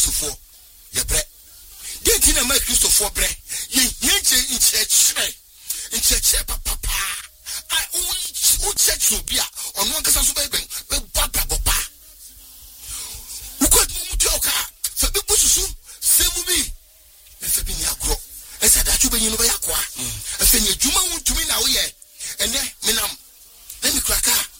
Christopher ye bre denti na ma Christopher bre ye hienche in church papa I who church will be on one case of baby papa who could move to your car for people to save me and for being a grow I said that you be in Yakwa I said you want to me now and then minam let me crack